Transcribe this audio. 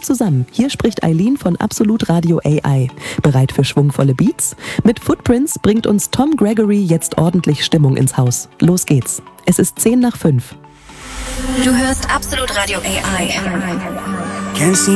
zusammen. Hier spricht Eileen von Absolut Radio AI. Bereit für schwungvolle Beats? Mit Footprints bringt uns Tom Gregory jetzt ordentlich Stimmung ins Haus. Los geht's. Es ist 10 nach 5. Du hörst Absolut Radio AI. Can't see